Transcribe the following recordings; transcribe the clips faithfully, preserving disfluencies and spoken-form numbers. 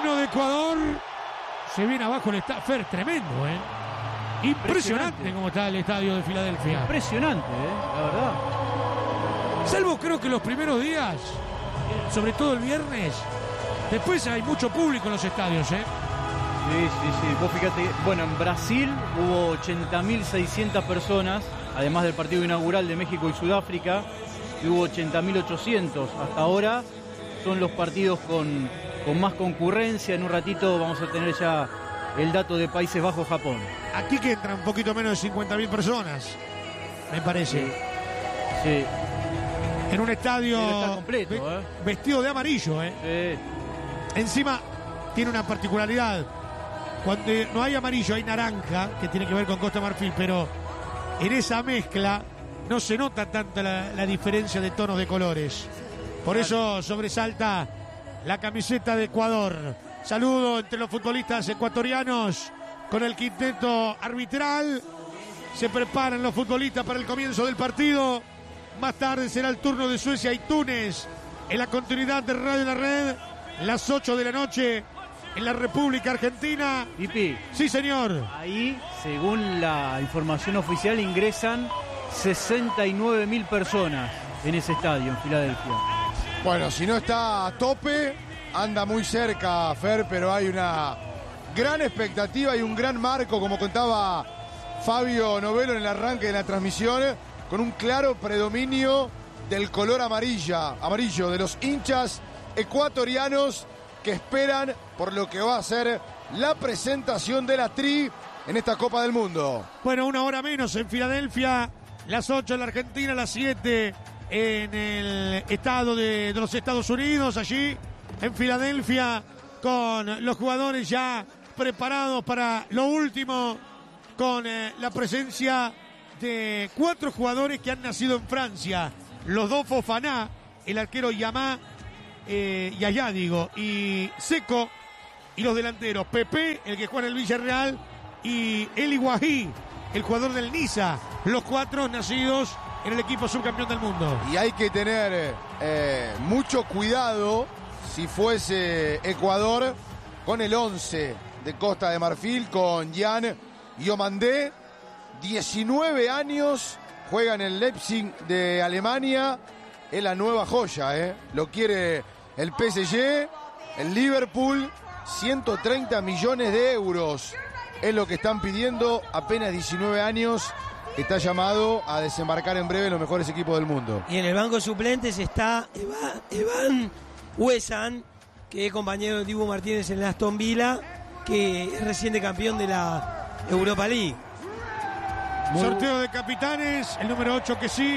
himno de Ecuador. Se viene abajo el estadio. Fer, tremendo, ¿eh? Impresionante como está el estadio de Filadelfia. Impresionante, ¿eh? La verdad. Salvo creo que los primeros días, sobre todo el viernes, después hay mucho público en los estadios, ¿eh? Sí, sí, sí. Vos fíjate, bueno, en Brasil hubo ochenta mil seiscientas personas, además del partido inaugural de México y Sudáfrica, y hubo ochenta mil ochocientos. Hasta ahora son los partidos con, con más concurrencia. En un ratito vamos a tener ya el dato de Países Bajos-Japón. Aquí que entran un poquito menos de cincuenta mil personas, me parece. Sí. Sí. En un estadio está completo, ve- ¿eh? vestido de amarillo, ¿eh? Sí. Encima tiene una particularidad. Cuando no hay amarillo, hay naranja, que tiene que ver con Costa Marfil, pero en esa mezcla no se nota tanta la, la diferencia de tonos de colores. Por eso sobresalta la camiseta de Ecuador. Saludo entre los futbolistas ecuatorianos con el quinteto arbitral. Se preparan los futbolistas para el comienzo del partido. Más tarde será el turno de Suecia y Túnez en la continuidad de Radio La Red, las ocho de la noche en la República Argentina. Pipi. Sí, señor. Ahí, según la información oficial, ingresan sesenta y nueve mil personas en ese estadio, en Filadelfia. Bueno, si no está a tope, anda muy cerca, Fer, pero hay una gran expectativa y un gran marco, como contaba Fabio Novelo en el arranque de la transmisión, con un claro predominio del color amarilla, amarillo de los hinchas ecuatorianos que esperan por lo que va a ser la presentación de la Tri en esta Copa del Mundo. Bueno, una hora menos en Filadelfia, las ocho en la Argentina, las siete en el estado de, de los Estados Unidos, allí en Filadelfia, con los jugadores ya preparados para lo último, con eh, la presencia de cuatro jugadores que han nacido en Francia, los dos Fofana, el arquero Yamá, eh, Yaya digo, y Seco, y los delanteros Pepe, el que juega en el Villarreal, y Eli Wahi, el jugador del Niza, los cuatro nacidos en el equipo subcampeón del mundo. Y hay que tener eh, mucho cuidado, si fuese Ecuador, con el once de Costa de Marfil, con Jan Diomandé, diecinueve años, juega en el Leipzig de Alemania, es la nueva joya, ¿eh? Lo quiere el P S G, el Liverpool, ciento treinta millones de euros es lo que están pidiendo, apenas diecinueve años, está llamado a desembarcar en breve en los mejores equipos del mundo. Y en el banco de suplentes está Eva, Evan Huesan, que es compañero de Dibu Martínez en el Aston Villa, que es reciente campeón de la Europa League. Muy... Sorteo de capitanes, el número ocho que sí,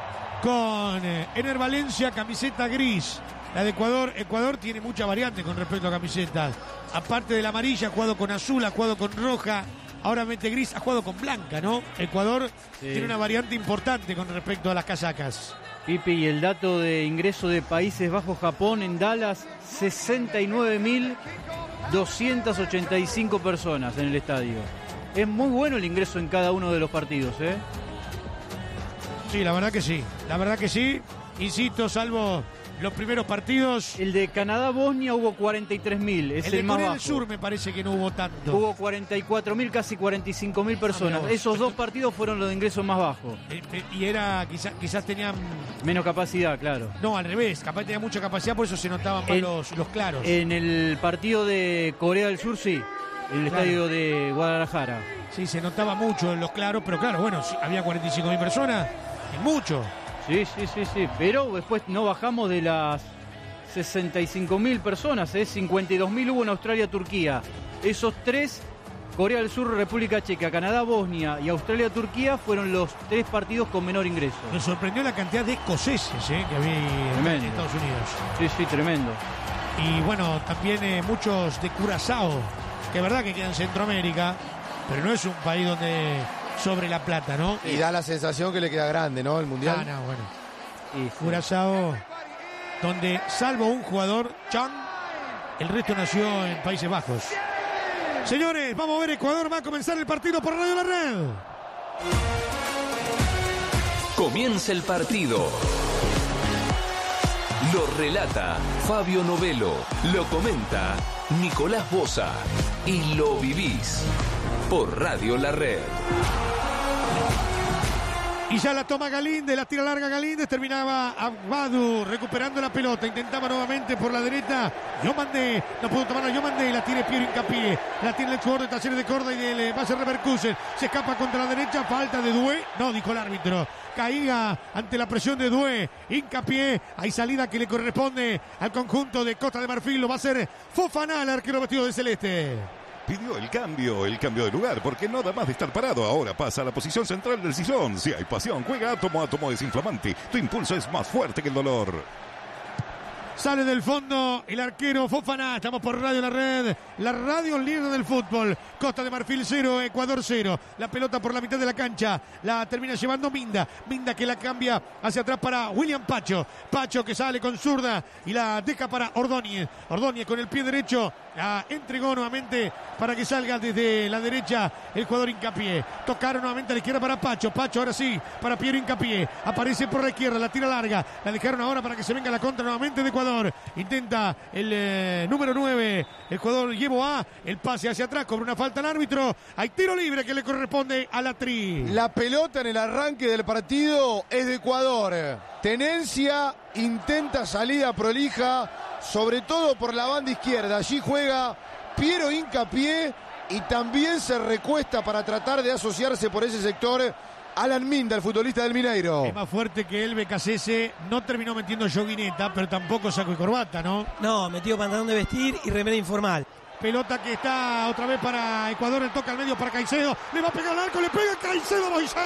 con eh, Ener Valencia, camiseta gris. La de Ecuador, Ecuador tiene mucha variante con respecto a camisetas. Aparte de la amarilla, ha jugado con azul, ha jugado con roja, ahora mete gris, ha jugado con blanca, ¿no? Ecuador sí. Tiene una variante importante con respecto a las casacas. Pipi, y el dato de ingreso de Países Bajos-Japón en Dallas, sesenta y nueve mil doscientas ochenta y cinco personas en el estadio. Es muy bueno el ingreso en cada uno de los partidos, ¿eh? Sí, la verdad que sí, la verdad que sí. Insisto, salvo los primeros partidos. El de Canadá-Bosnia hubo cuarenta y tres mil, es el, el más Corea bajo. del Sur me parece que no hubo tanto. Hubo cuarenta y cuatro mil, casi cuarenta y cinco mil personas. Ah, Esos dos partidos fueron los de ingreso más bajos. Y era, quizás, quizás tenían... menos capacidad, claro. No, al revés, capaz tenía mucha capacidad, por eso se notaban más los, los claros. En el partido de Corea del Sur, sí, en el claro. estadio de Guadalajara. Sí, se notaba mucho en los claros, pero claro, bueno, había cuarenta y cinco mil personas, es mucho. Sí, sí, sí, sí, pero después no bajamos de las sesenta y cinco mil personas, ¿eh? cincuenta y dos mil hubo en Australia-Turquía. Esos tres, Corea del Sur, República Checa, Canadá, Bosnia y Australia-Turquía, fueron los tres partidos con menor ingreso. Me sorprendió la cantidad de escoceses ¿eh? que había en Estados Unidos. Sí, sí, tremendo. Y bueno, también eh, muchos de Curazao, que es verdad que queda en Centroamérica, pero no es un país donde sobre la plata, ¿no? Y da la sensación que le queda grande, ¿no? El Mundial. Ah, no, bueno. Y Curazao, donde salvo un jugador, Chang, el resto nació en Países Bajos. Señores, vamos a ver Ecuador, va a comenzar el partido por Radio La Red. Comienza el partido. Lo relata Fabio Novelo, lo comenta Nicolás Boza y lo vivís por Radio La Red. Y ya la toma Galíndez, la tira larga Galíndez, terminaba Agbadu recuperando la pelota, intentaba nuevamente por la derecha, Yomandé, no pudo tomarla Yomandé, la tiene Piero Hincapié, la tiene el jugador de Talleres de Córdoba y del Bayer Leverkusen, se escapa contra la derecha, falta de Doué, no, dijo el árbitro, caía ante la presión de Doué, Hincapié, hay salida que le corresponde al conjunto de Costa de Marfil, lo va a hacer Fofana, el arquero vestido de celeste. Pidió el cambio, el cambio de lugar, porque no da más de estar parado. Ahora pasa a la posición central del sillón. Si hay pasión, juega átomo, átomo desinflamante. Tu impulso es más fuerte que el dolor. Sale del fondo el arquero Fofana. Estamos por Radio La Red, la radio líder del fútbol. Costa de Marfil cero, Ecuador cero. La pelota por la mitad de la cancha. La termina llevando Minda. Minda que la cambia hacia atrás para William Pacho. Pacho que sale con zurda y la deja para Ordóñez. Ordóñez con el pie derecho. La entregó nuevamente para que salga desde la derecha el jugador Hincapié. Tocaron nuevamente a la izquierda para Pacho. Pacho ahora sí para Piero Hincapié. Aparece por la izquierda, la tira larga. La dejaron ahora para que se venga la contra nuevamente de Ecuador. Intenta el eh, número nueve, el jugador Llevo A. El pase hacia atrás, cobra una falta al árbitro. Hay tiro libre que le corresponde a la Tri. La pelota en el arranque del partido es de Ecuador. Tenencia, intenta salida prolija, sobre todo por la banda izquierda. Allí juega Piero Hincapié y también se recuesta para tratar de asociarse por ese sector Alan Minda, el futbolista del Mineiro. Es más fuerte que él, Becasese. No terminó metiendo yoguineta, pero tampoco saco y corbata, ¿no? No, metió pantalón de vestir y remera informal. Pelota que está otra vez para Ecuador, el toca al medio para Caicedo. Le va a pegar al arco, le pega Caicedo a Moisés.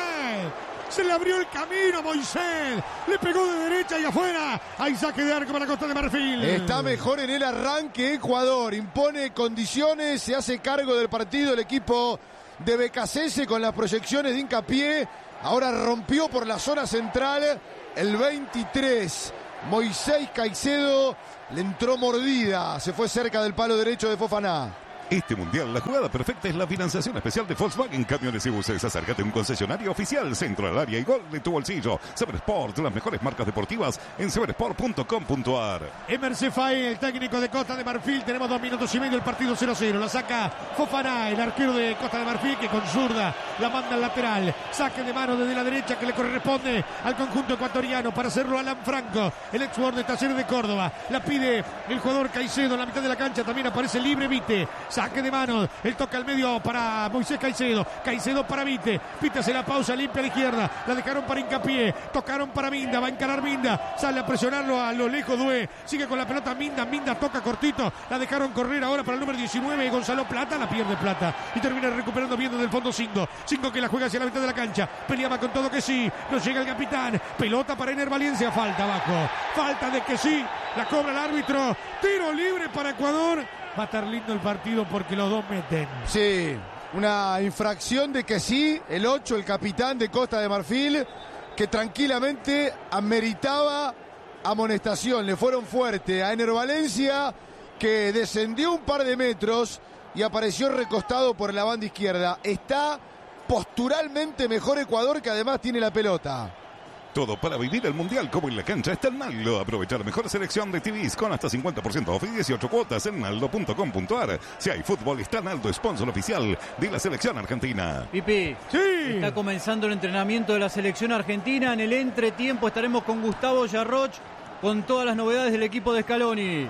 Se le abrió el camino a Moisés. Le pegó de derecha y afuera. Hay saque de arco para Costa de Marfil. Está mejor en el arranque Ecuador. Impone condiciones, se hace cargo del partido el equipo de Becasese con las proyecciones de Hincapié. Ahora rompió por la zona central el veintitrés. Moisés Caicedo le entró mordida. Se fue cerca del palo derecho de Fofana. Este mundial, la jugada perfecta es la financiación especial de Volkswagen Camiones y Buses. Acércate a un concesionario oficial, centro del área y gol de tu bolsillo. Seversport, las mejores marcas deportivas en seversport punto com punto a r. Emerson Faé, el técnico de Costa de Marfil. Tenemos dos minutos y medio, el partido cero cero. La saca Fofana, el arquero de Costa de Marfil, que con zurda la manda al lateral. Saque de mano desde la derecha que le corresponde al conjunto ecuatoriano para hacerlo Alan Franco, el ex jugador de Talleres de Córdoba. La pide el jugador Caicedo en la mitad de la cancha. También aparece libre Vite. Saque de manos, el toca al medio para Moisés Caicedo, Caicedo para Vite, Vite hace la pausa, limpia a la izquierda, la dejaron para Hincapié, tocaron para Minda, va a encarar Minda, sale a presionarlo a lo lejos Doué, sigue con la pelota Minda, Minda toca cortito, la dejaron correr ahora para el número diecinueve, Gonzalo Plata, la pierde Plata, y termina recuperando bien desde el fondo cinco, cinco que la juega hacia la mitad de la cancha, peleaba con todo que sí, no llega el capitán, pelota para Ener Valencia, falta abajo, falta de que sí, la cobra el árbitro, tiro libre para Ecuador. Va a estar lindo el partido porque los dos meten. Sí, una infracción de que sí, el ocho, el capitán de Costa de Marfil, que tranquilamente ameritaba amonestación. Le fueron fuerte a Ener Valencia, que descendió un par de metros y apareció recostado por la banda izquierda. Está posturalmente mejor Ecuador, que además tiene la pelota. Todo para vivir el mundial como en la cancha está en Naldo. Aprovecha la mejor selección de T Vs con hasta cincuenta por ciento off y dieciocho cuotas en naldo punto com punto a r. Si hay fútbol, está Naldo, sponsor oficial de la selección argentina. Pipi, sí. Está comenzando el entrenamiento de la selección argentina. En el entretiempo estaremos con Gustavo Yarroch con todas las novedades del equipo de Scaloni.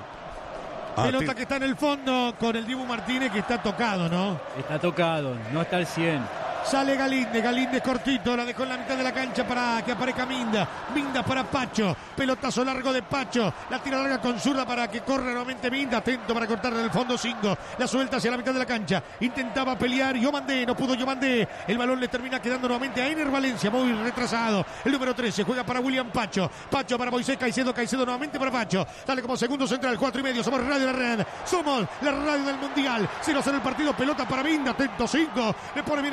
Pelota que está en el fondo con el Dibu Martínez, que está tocado, ¿no? Está tocado, no está al cien. Sale Galíndez, Galíndez cortito, la dejó en la mitad de la cancha para que aparezca Minda. Minda para Pacho, pelotazo largo de Pacho, la tira larga con zurda para que corra nuevamente Minda, atento para cortarle el fondo cinco, la suelta hacia la mitad de la cancha, intentaba pelear Yomandé, no pudo Yomandé, el balón le termina quedando nuevamente a Ener Valencia, muy retrasado, el número trece, juega para William Pacho, Pacho para Moisés Caicedo, Caicedo nuevamente para Pacho, dale como segundo central, cuatro y medio, somos Radio La Red, somos la radio del Mundial, cero cero el partido, pelota para Minda, atento cinco, le pone bien el cuerpo el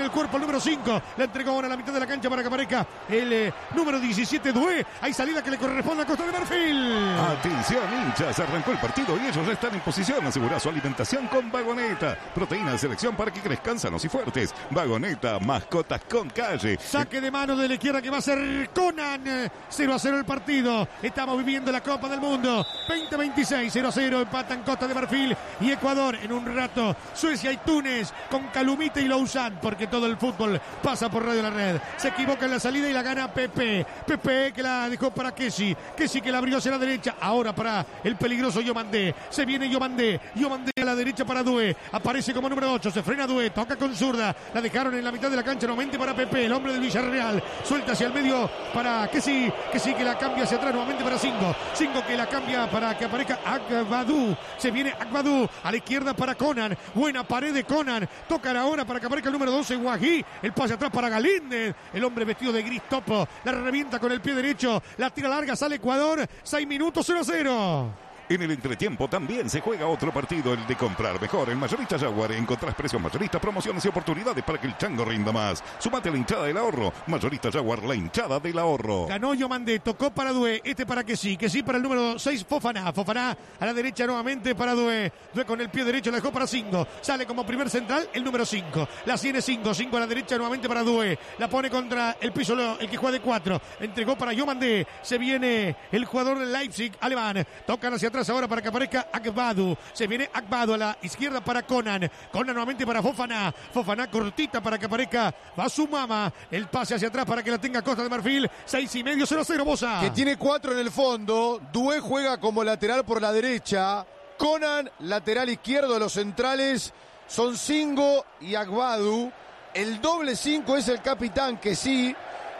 número cinco. La entregó ahora a la mitad de la cancha para que aparezca el eh, número diecisiete, Doué. Hay salida que le corresponde a Costa de Marfil. Atención, hinchas, arrancó el partido y ellos ya están en posición. Asegura su alimentación con Vagoneta. Proteína de selección para que crezcan sanos y fuertes. Vagoneta, mascotas con calle. Saque de mano de la izquierda que va a ser Conan. cero a cero el partido. Estamos viviendo la Copa del Mundo. veinte veintiséis, cero a cero. Empatan Costa de Marfil y Ecuador. En un rato, Suecia y Túnez con Calumite y Lausanne, porque todo el fútbol pasa por Radio La Red. Se equivoca en la salida y la gana Pepe. Pepe que la dejó para Kessi. Kessi que la abrió hacia la derecha. Ahora para el peligroso Yomandé. Se viene Yomandé. Yomandé a la derecha para Doué. Aparece como número ocho. Se frena Doué. Toca con zurda. La dejaron en la mitad de la cancha nuevamente para Pepe, el hombre del Villarreal. Suelta hacia el medio para Kessi. Kessi que la cambia hacia atrás nuevamente para Singo. Singo que la cambia para que aparezca Agbadou. Se viene Agbadou a la izquierda para Conan. Buena pared de Conan. Tocan ahora para que aparezca el número doce, Guají. El pase atrás para Galíndez. El hombre vestido de gris topo. La revienta con el pie derecho. La tira larga. Sale Ecuador. seis minutos, cero a cero. En el entretiempo también se juega otro partido, el de comprar mejor. En Mayorista Jaguar encontrás precios mayoristas, promociones y oportunidades para que el chango rinda más. Sumate a la hinchada del ahorro. Mayorista Jaguar, la hinchada del ahorro. Ganó Yomandé, tocó para Doué. Este para que sí, que sí para el número seis, Fofana. Fofana a la derecha nuevamente para Doué. Doué con el pie derecho la dejó para Singo. Sale como primer central el número cinco. La tiene Singo. Singo a la derecha nuevamente para Doué. La pone contra el piso, el que juega de cuatro. Entregó para Yomandé. Se viene el jugador del Leipzig, alemán. Tocan hacia atrás ahora para que aparezca Agbadou. Se viene Agbadou a la izquierda para Conan. Conan nuevamente para Fofana. Fofana cortita para que aparezca Basumama. El pase hacia atrás para que la tenga Costa de Marfil. Seis y medio, cero a cero, Bosa. Que tiene cuatro en el fondo. Doué juega como lateral por la derecha. Conan, lateral izquierdo de los centrales. Son Singo y Agbadou. El doble cinco es el capitán, que sí.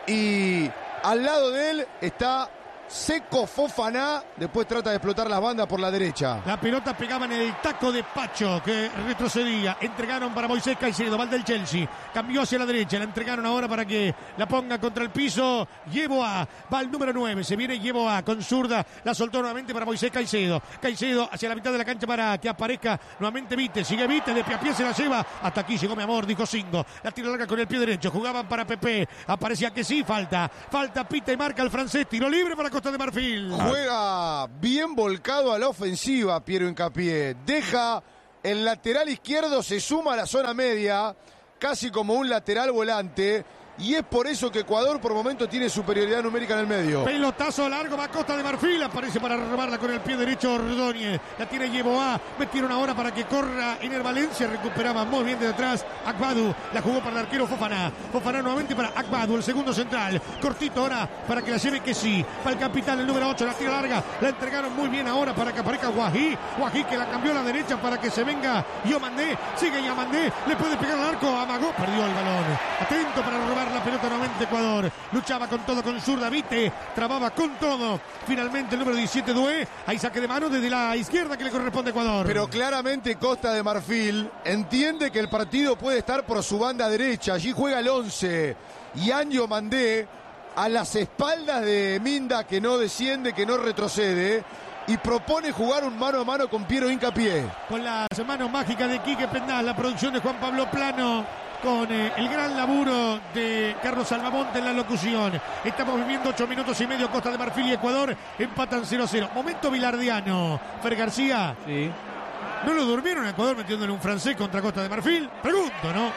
Y al lado de él está Seco Fofana. Después trata de explotar las bandas por la derecha. La pelota pegaba en el taco de Pacho, que retrocedía. Entregaron para Moisés Caicedo, va del Chelsea. Cambió hacia la derecha. La entregaron ahora para que la ponga contra el piso. Yeboah. Va el número nueve. Se viene Yeboah con zurda. La soltó nuevamente para Moisés Caicedo. Caicedo hacia la mitad de la cancha para que aparezca nuevamente Vite. Sigue Vite. De pie a pie se la lleva. Hasta aquí llegó mi amor, dijo Singo. La tira larga con el pie derecho. Jugaban para Pepe. Aparecía que sí. Falta. Falta, pita y marca el francés. Tiro libre para Costa de Marfil. Juega bien volcado a la ofensiva Piero Hincapié. Deja el lateral izquierdo, se suma a la zona media, casi como un lateral volante. Y es por eso que Ecuador por momento tiene superioridad numérica en el medio. Pelotazo largo, va Costa de Marfil. Aparece para robarla con el pie derecho Ordóñez. La tiene Yeboah. Metieron ahora para que corra Ener Valencia. Recuperaba muy bien de atrás Agbadou. La jugó para el arquero Fofana. Fofana nuevamente para Agbadou, el segundo central. Cortito ahora para que la lleve que sí. Para el capitán, el número ocho. La tira larga. La entregaron muy bien ahora para que aparezca Guají. Guají que la cambió a la derecha para que se venga Yomandé. Sigue Yomandé. Le puede pegar al arco. Amagó. Perdió el balón. Atento para robar la pelota nuevamente Ecuador. Luchaba con todo con zurda. Vite trababa con todo. Finalmente el número diecisiete, Doué. Hay saque de mano desde la izquierda que le corresponde a Ecuador. Pero claramente Costa de Marfil entiende que el partido puede estar por su banda derecha. Allí juega el once. Yan Yomandé a las espaldas de Minda, que no desciende, que no retrocede. Y propone jugar un mano a mano con Piero Hincapié. Con las manos mágicas de Quique Pendal, la producción de Juan Pablo Plano, con eh, el gran laburo de Carlos Almamonte en la locución. Estamos viviendo ocho minutos y medio. Costa de Marfil y Ecuador empatan cero a cero. Momento bilardiano. Fer García. Sí. ¿No lo durmieron a Ecuador metiéndole un francés contra Costa de Marfil? Pregunto, ¿no?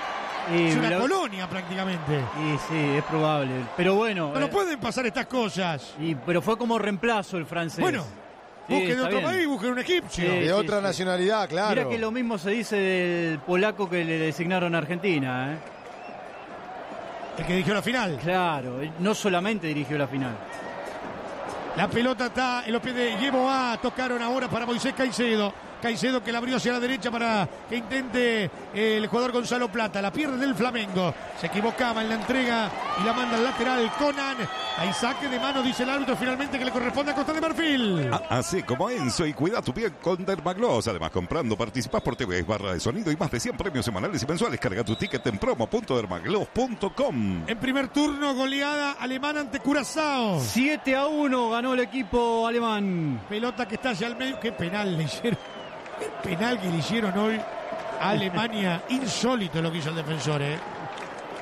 Y es una la... colonia prácticamente. Y sí, es probable. Pero bueno. No, no eh... pueden pasar estas cosas. Y, pero fue como reemplazo el francés. Bueno. Sí, busquen de otro bien. país, busquen un egipcio. Sí, De sí, otra sí. nacionalidad, claro. Mira que lo mismo se dice del polaco que le designaron a Argentina, ¿eh? El que dirigió la final. Claro, él no solamente dirigió la final. La pelota está en los pies de Yeboah. Tocaron ahora para Moisés Caicedo. Caicedo que la abrió hacia la derecha para que intente el jugador Gonzalo Plata. La pierde del Flamengo. Se equivocaba en la entrega y la manda al lateral Conan. Hay saque de mano, dice el árbitro, finalmente, que le corresponde a Costa de Marfil. A- Así como Enzo, y cuida tu piel con Dermagloss. Además, comprando participás por T V, barra de sonido y más de cien premios semanales y mensuales. Carga tu ticket en promo punto dermagloss punto com. En primer turno, goleada alemana ante Curazao. siete a uno ganó el equipo alemán. Pelota que está hacia el medio. Qué penal le hicieron. Qué penal que le hicieron hoy a Alemania. Insólito lo que hizo el defensor, ¿eh?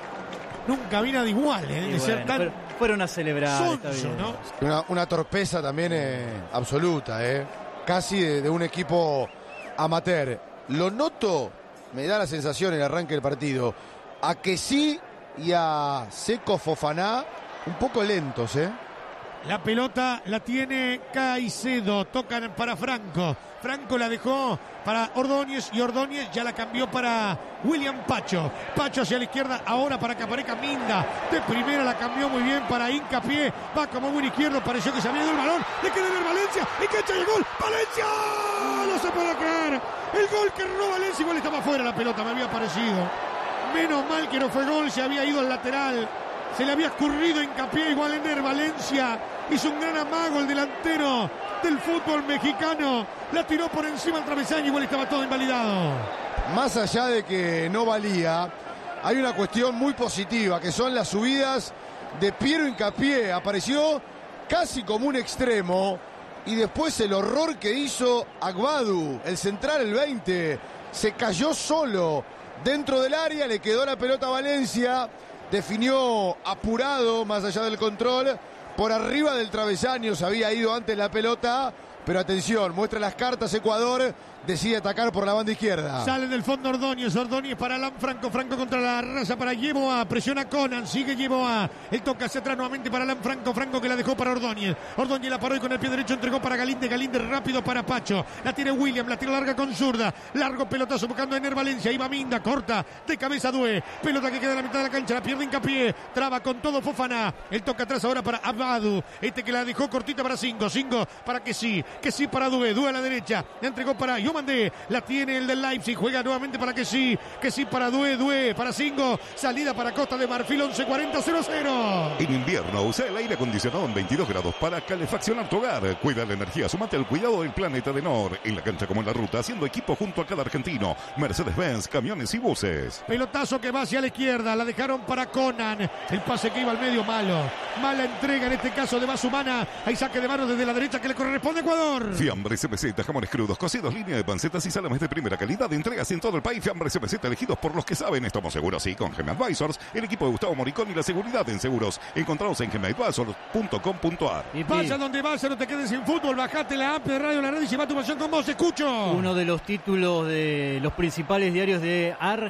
nunca vi nada igual, ¿eh? de Y ser bueno, tan pero fueron a celebrar. está sonso, bien. ¿no? Una, una torpeza también eh, absoluta, eh. Casi de, de un equipo amateur. Lo noto, me da la sensación en el arranque del partido, a que sí y a Seco Fofaná un poco lentos, ¿eh? La pelota la tiene Caicedo, tocan para Franco. Franco la dejó para Ordóñez y Ordóñez ya la cambió para William Pacho. Pacho hacia la izquierda, ahora para que aparezca Minda. De primera la cambió muy bien para Hincapié. Va como buen izquierdo, pareció que se había ido el balón. Le queda ver Valencia y que echa el gol. ¡Valencia! No se puede creer. El gol que erró Valencia, igual estaba fuera la pelota, me había parecido. Menos mal que no fue gol, se había ido al lateral. Se le había escurrido Hincapié, igual en Valencia. Hizo un gran amago el delantero del fútbol mexicano. La tiró por encima al travesaño, igual estaba todo invalidado. Más allá de que no valía, hay una cuestión muy positiva, que son las subidas de Piero Hincapié. Apareció casi como un extremo. Y después el horror que hizo Agbadu, el central, el veinte. Se cayó solo dentro del área, le quedó la pelota a Valencia. Definió apurado, más allá del control. Por arriba del travesaño se había ido antes la pelota. Pero atención, muestra las cartas Ecuador. Decide atacar por la banda izquierda. Sale del fondo Ordóñez, Ordóñez para Alan Franco, Franco contra la raza para Yeboah, presiona Conan, sigue Yeboah, él toca hacia atrás nuevamente para Alan Franco, Franco que la dejó para Ordóñez, Ordóñez la paró y con el pie derecho entregó para Galinde, Galinde rápido para Pacho, la tiene William, la tira larga con zurda, largo pelotazo buscando a Ener Valencia, iba Minda, corta, de cabeza Due, pelota que queda en la mitad de la cancha, la pierde Hincapié, traba con todo Fofaná, él toca atrás ahora para Agbadu, este que la dejó cortita para Cinco, Cinco para que sí, que sí para Due, Due a la derecha, la entregó para Yomandé, la tiene el del Leipzig, juega nuevamente para que sí, que sí para Due, Due para Cinco, salida para Costa de Marfil, once cuarenta, cero cero. En invierno usa el aire acondicionado en veintidós grados para calefaccionar tu hogar. Cuida la energía, sumate al cuidado del planeta de Nor. En la cancha como en la ruta, haciendo equipo junto a cada argentino. Mercedes-Benz, camiones y buses. Pelotazo que va hacia la izquierda, la dejaron para Conan, el pase que iba al medio malo. Mala entrega en este caso de Basumana, hay saque de manos desde la derecha que le corresponde a Ecuador. Fiambre C P Z, jamones crudos, cocidos, línea de pancetas y salames de primera calidad. Entregas en todo el país. Fiambre C P Z, elegidos por los que saben. Estamos seguros, sí, con Gem Advisors, el equipo de Gustavo Moricón y la seguridad en seguros. Encontrados en gem advisors punto com punto a r. Vaya donde vaya, no te quedes sin fútbol. Bajate la app de Radio La Red y lleva tu pasión con vos. Escucho. Uno de los títulos de los principales diarios de Argentina